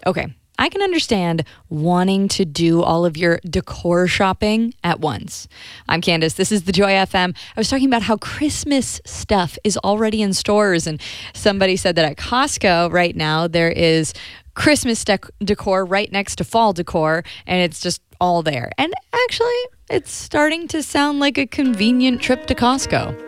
Okay, I can understand wanting to do all of your decor shopping at once. I'm Candace. This is the Joy FM. I was talking about how Christmas stuff is already in stores, and somebody said that at Costco right now there is Christmas decor right next to fall decor, and it's just all there. And actually, it's starting to sound like a convenient trip to Costco.